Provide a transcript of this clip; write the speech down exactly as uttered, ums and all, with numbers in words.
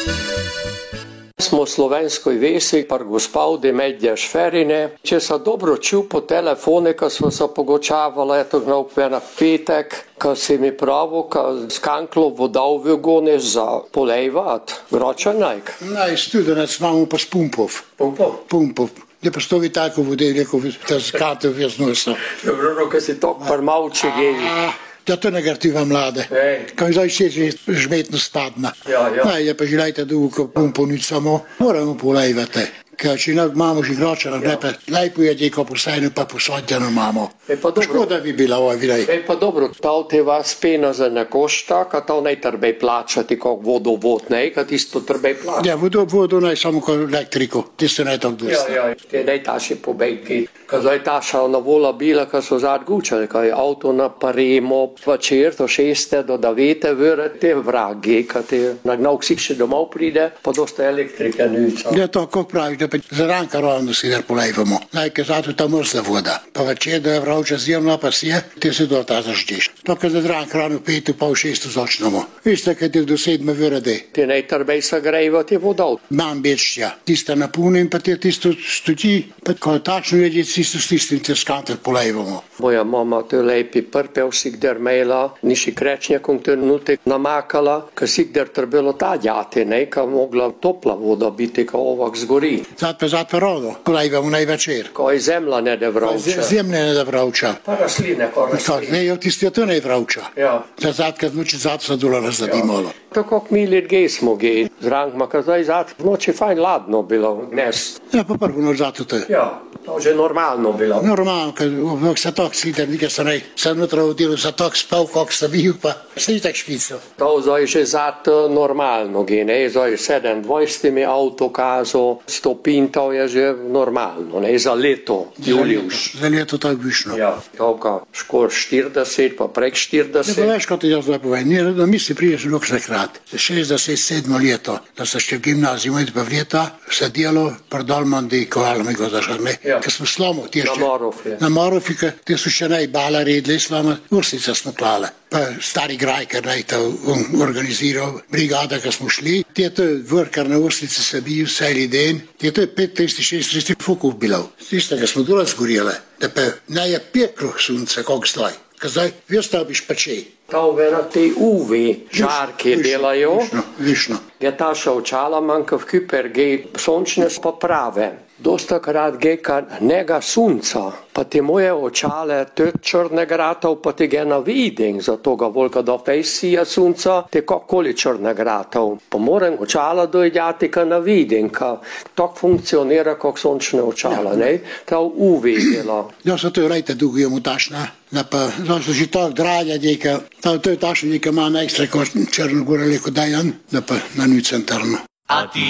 Smo v slovenskoj vesi, par gospodi medje šferine. Če sa dobro čul po telefone, ko smo se pogočavali, eto na ukvena petek, ko si mi pravo, ko skanklo vodal vjogone za polejvat, groča najk. Naj, studenac imamo pa s pumpov. Pumpov? Pumpov. Je pa stovi tako vode, rekel, da skate vjeznosa. Dobro, no, ko si tok par malče geji. Ja, to negativa mlade. Kaj zdaj še že žmetno spadna. Ja, ja. Naj, je pa želajte dolgo pumpo nič samo, moramo polejvati. Ker če imamo že gročano, ne pa lepo je djeko posajno pa posodjeno imamo. Škoda bi bila ova vidaj. E pa dobro, tav te vas pena za ne košta, ka tav ne trebej plačati kak vodovod, ne, ka tisto trebej plačati. Ja, vodo, vodo naj samo ko elektriko, tisto ne tako dosta. Ja, ja, te ne taši pobejki. Ka zdaj taša ona vola bila, ka so zad gučali, ka je avto na paremo, pa čerto šeste do devete vire, te vragi, ka te nagnal ksik še domov pride, pa dosta elektrike nuca. Ja, to, kako praviš, da pa zaranka ravno si der polejvamo. Najke zato ta mrzla voda. Pa večer, da je vravča zjemna pa si je, te se do ta zaždiš. To, kad zaranka ravno petu, pa v šestu začnemo. Veste, kad je do sedme vyrade. Te ne trebej sagrejvati vodov. Mam bečja. Tista napunim, pa te tisto stoji, pa ko tačno je, tisto s tistim te skanter polejvamo. Moja mama te lepi prpev si gder mejla, niši krečnjakom trenutek namakala, ka si gder trebelo ta djati, ne, ka mogla topla voda biti, ka ovak zgori. Zat pa zat pa rodo, polejvamo največer. Ko je zemlja ne da vravča. Zemlja ne da vravča. Pa rasline, ko rasline. Ne, jo tisto to ne vravča. Ja. Zat, kad noči zat sa dola razladimalo. Tako kak mi let gej smo gej, zrankma, ka zdaj zat v noči fajn ladno bilo, gnes. Ja, pa prvo noč zato to. Ja. To že normalno bilo. Normalno, kad ovak sa tak sliter, nikaj sa nej, sa nutra v delu sa tak spal, kak sa bil, pa sa i tak špico. To zdaj že zat normalno gej, ne, zdaj sedemdvajset mi avto kazo, sto pintov je že normalno, ne, za leto, Juliuš. Za leto tak višno. Ja, toka, škor štirideset, pa prek štirideset. Ne, pa veš, kot ti jaz zdaj povem, nije, da mi si priješ rok zakrat, šestdeset sedmo leto, da sa še v gimnaziju imeti pa vljeta, se delo, prdolmandi, kovalami go zažarne. Kad smo slomo, ti Na Marofi. Na Marofi, ti su še nej bala redli slama, urstica smo klale. Pa stari grajkar nej to organiziral, brigada, kad smo šli, ti je to vrkar na urstice se bil celi den, ti je to pet, tristi, šest, tristi fukov bilo. Tista, kad smo dola zgorjele, da pa naj je peklo sunce, kak zdaj. Kad zdaj, vjesta biš pačej. To vera te U V žarke delajo. Višno, višno. Je taša očala manjka v kyper gej sončne poprave. Dosta krat gej ka nega sunca, pa te moje očale tök črnega ratov, pa te ge na viding za toga volka do fejsija sunca, te kakoli črnega ratov. Pa moram očala dojdjati ka na viding, ka tak funkcionira kak sončne očala, ne? Ta U V dela. Ja, sa to je rejte dugo jemu tašna, da pa zašto že tak dralja djeka, to je tašna djeka ima na ekstra ko črno gore leko dajan, da pa na nju centarno.